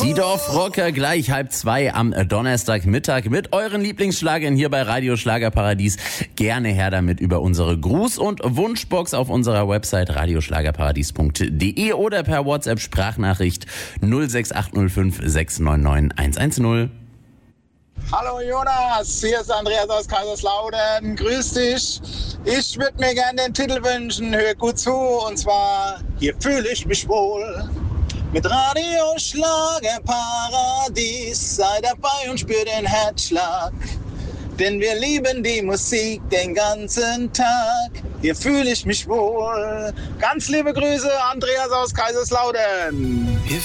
Die Dorfrocker gleich 1:30 am Donnerstagmittag mit euren Lieblingsschlagern hier bei Radio Schlagerparadies. Gerne her damit über unsere Gruß- und Wunschbox auf unserer Website radioschlagerparadies.de oder per WhatsApp-Sprachnachricht 06805 699 110. Hallo Jonas, hier ist Andreas aus Kaiserslautern. Grüß dich. Ich würde mir gerne den Titel wünschen, hör gut zu, und zwar Hier fühle ich mich wohl. Mit Radio Schlagerparadies, sei dabei und spür den Herzschlag. Denn wir lieben die Musik den ganzen Tag. Hier fühle ich mich wohl. Ganz liebe Grüße, Andreas aus Kaiserslautern.